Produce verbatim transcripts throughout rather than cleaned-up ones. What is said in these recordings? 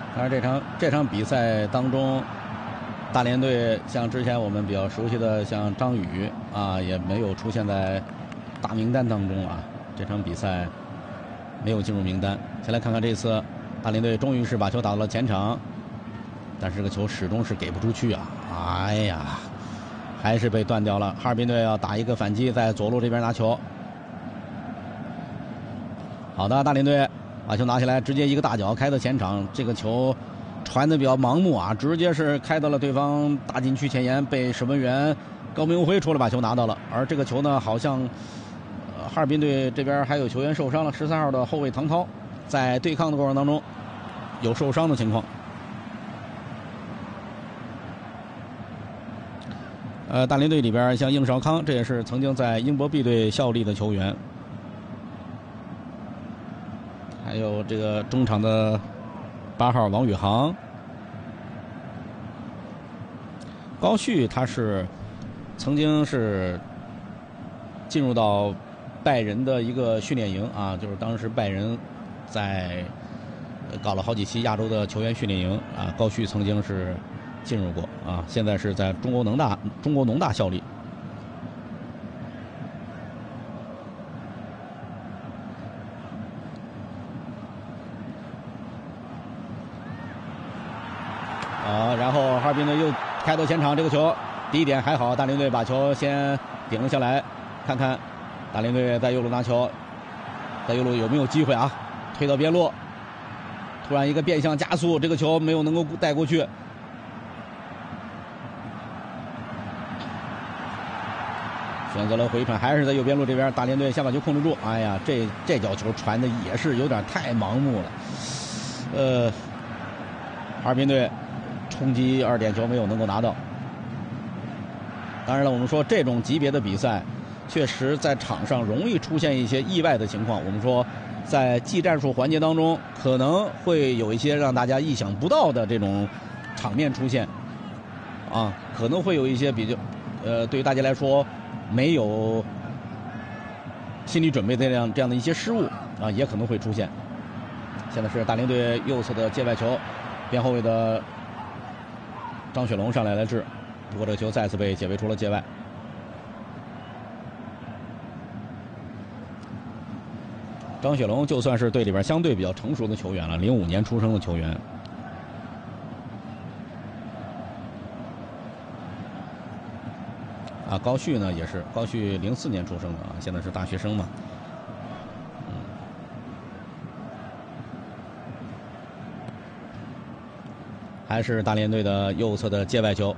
当然，这场这场比赛当中，大连队像之前我们比较熟悉的像张宇啊，也没有出现在大名单当中啊。这场比赛没有进入名单。先来看看这次大连队终于是把球打到了前场，但是这个球始终是给不出去啊！哎呀，还是被断掉了。哈尔滨队要打一个反击，在左路这边拿球。好的，大连队把球拿起来，直接一个大脚开到前场，这个球传的比较盲目啊，直接是开到了对方大禁区前沿，被守门员高明辉出来把球拿到了。而这个球呢，好像、呃、哈尔滨队这边还有球员受伤了，十三号的后卫唐涛在对抗的过程当中有受伤的情况。呃，大连队里边像应绍康，这也是曾经在英博 B 队效力的球员。还有这个中场的八号王宇航，高旭他是曾经是进入到拜仁的一个训练营啊，就是当时拜仁在搞了好几期亚洲的球员训练营啊，高旭曾经是进入过啊，现在是在中国农大中国农大效力。啊，然后哈尔滨队又开到前场，这个球第一点还好，大连队把球先顶了下来，看看大连队在右路拿球，在右路有没有机会啊？推到边路，突然一个变向加速，这个球没有能够带过去。选择了回传，还是在右边路这边，大连队先把球控制住。哎呀，这这脚球传的也是有点太盲目了。呃，哈尔滨队冲击二点球没有能够拿到。当然了，我们说这种级别的比赛，确实在场上容易出现一些意外的情况。我们说，在技战术环节当中，可能会有一些让大家意想不到的这种场面出现，啊，可能会有一些比较，呃，对于大家来说没有心理准备的这样这样的一些失误啊，也可能会出现。现在是大连队右侧的界外球，边后卫的张雪龙上来来治，不过这个球再次被解围出了界外。张雪龙就算是队里边相对比较成熟的球员了，零五年出生的球员。啊，高旭呢也是，高旭零四年出生的啊，现在是大学生嘛。嗯，还是大连队的右侧的界外球，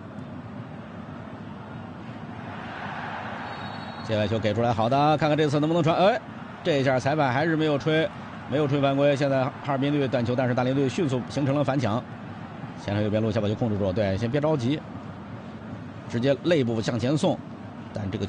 界外球给出来，好的，看看这次能不能传。哎，这一下裁判还是没有吹，没有吹犯规。现在哈尔滨队断球，但是大连队迅速形成了反抢。前场右边路先把球控制住，对，先别着急，直接肋部向前送，但这个